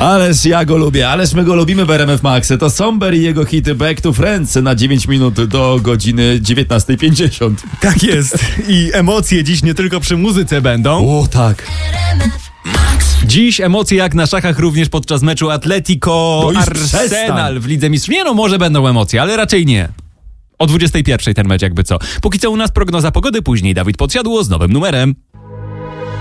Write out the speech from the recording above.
Ależ ja go lubię, ależ my go lubimy w RMF Max. To Somber i jego hity Back to Friends na 9 minut do godziny 19:50. Tak jest. I emocje dziś nie tylko przy muzyce będą. O tak. Dziś emocje jak na szachach również podczas meczu Atletico No już Arsenal przestań. w Lidze Mistrzów. Nie no, może będą emocje, ale raczej nie. O 21:00 ten mecz jakby co. Póki co u nas prognoza pogody, później Dawid Podsiadło z nowym numerem.